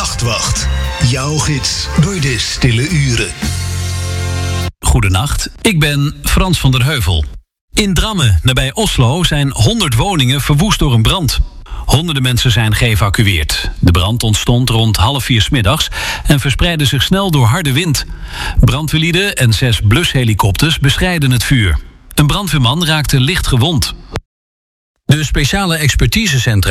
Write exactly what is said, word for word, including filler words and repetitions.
Nachtwacht. Jouw gids door de stille uren. Goedenacht, ik ben Frans van der Heuvel. In Drammen, nabij Oslo, zijn honderd woningen verwoest door een brand. Honderden mensen zijn geëvacueerd. De brand ontstond rond half vier 's middags en verspreidde zich snel door harde wind. Brandweerlieden en zes blushelikopters bestrijden het vuur. Een brandweerman raakte licht gewond. De speciale expertisecentra